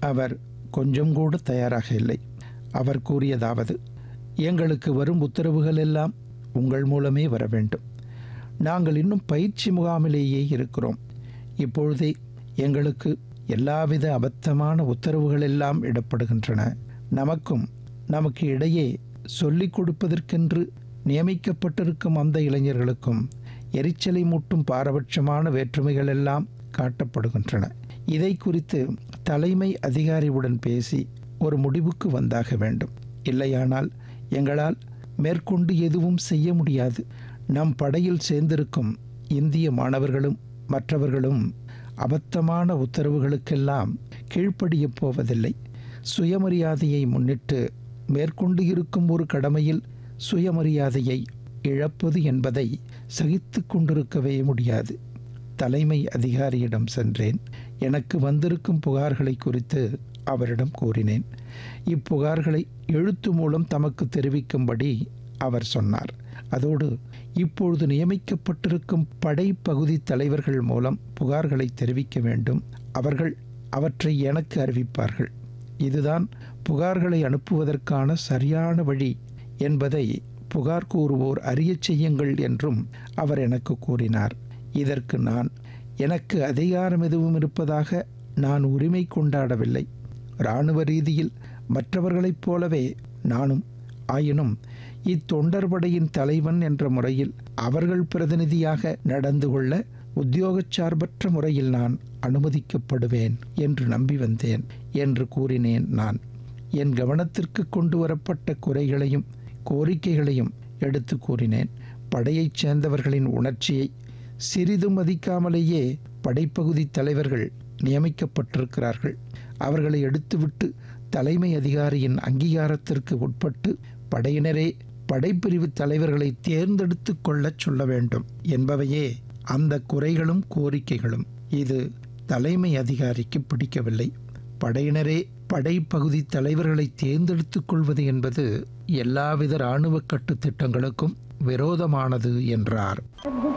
அவர் கொஞ்சம் கூட தயாராக இல்லை. அவர் கூறியதாவது, எங்களுக்கு வரும் உத்தரவுகள் எல்லாம் உங்கள் மூலமே வர வேண்டும். நாங்கள் இன்னும் பயிற்சி முகாமிலேயே இருக்கிறோம். இப்பொழுதே எங்களுக்கு எல்லாவித அபத்தமான உத்தரவுகள் எல்லாம் இடப்படுகின்றன. நமக்கு இடையே சொல்லிக் கொடுப்பதற்கென்று நியமிக்கப்பட்டிருக்கும் அந்த இளைஞர்களுக்கும் எரிச்சலை மூட்டும் பாரபட்சமான வேற்றுமைகள் எல்லாம் காட்டப்படுகின்றன. இதை குறித்து தலைமை அதிகாரியுடன் பேசி ஒரு முடிவுக்கு வந்தாக வேண்டும். இல்லையானால் எங்களால் மேற்கொண்டு எதுவும் செய்ய முடியாது. நம் படையில் சேர்ந்திருக்கும் இந்திய மாணவர்களும் மற்றவர்களும் அபத்தமான உத்தரவுகளுக்கெல்லாம் கீழ்ப்படியப் போவதில்லை. சுயமரியாதையை முன்னிட்டு மேற்கொண்டு இருக்கும் ஒரு கடமையில் சுயமரியாதையை இழப்பது என்பதை சகித்து கொண்டிருக்கவே முடியாது. தலைமை அதிகாரியிடம் சென்றேன். எனக்கு வந்திருக்கும் புகார்களை குறித்து அவரிடம் கூறினேன். இப்புகார்களை எழுத்து மூலம் தமக்கு தெரிவிக்கும்படி அவர் சொன்னார். அதோடு இப்பொழுது நியமிக்கப்பட்டிருக்கும் படை பகுதி தலைவர்கள் மூலம் புகார்களை தெரிவிக்க வேண்டும். அவர்கள் அவற்றை எனக்கு அறிவிப்பார்கள். இதுதான் புகார்களை அனுப்புவதற்கான சரியான வழி என்பதை புகார் கூறுவோர் அறியச் செய்யுங்கள் என்றும் அவர் எனக்கு கூறினார். இதற்கு எனக்கு அதிகாரம் எதுவும் இருப்பதாக நான் உரிமை கொண்டாடவில்லை. இராணுவ ரீதியில் மற்றவர்களைப் போலவே நானும் ஆயினும் இத்தொண்டர் படையின் தலைவன் என்ற முறையில் அவர்கள் பிரதிநிதியாக நடந்து கொள்ள உத்தியோகச்சார்பற்ற முறையில் நான் அனுமதிக்கப்படுவேன் என்று நம்பி வந்தேன் என்று கூறினேன். நான் என் கவனத்திற்கு கொண்டு வரப்பட்ட குறைகளையும் கோரிக்கைகளையும் எடுத்து கூறினேன். படையைச் சேர்ந்தவர்களின் உணர்ச்சியை சிறிதும் மதிக்காமலேயே படைப்பகுதி தலைவர்கள் நியமிக்கப்பட்டிருக்கிறார்கள். அவர்களை எடுத்துவிட்டு தலைமை அதிகாரியின் அங்கீகாரத்திற்கு உட்பட்டு படையினரே படைப்பிரிவு தலைவர்களை தேர்ந்தெடுத்து கொள்ளச் சொல்ல வேண்டும் என்பவையே அந்த குறைகளும் கோரிக்கைகளும். இது தலைமை அதிகாரிக்கு பிடிக்கவில்லை. படையினரே படைப்பகுதி தலைவர்களை தேர்ந்தெடுத்துக் கொள்வது என்பது எல்லாவித இராணுவ கட்டுத்திட்டங்களுக்கும் விரோதமானது என்றார்.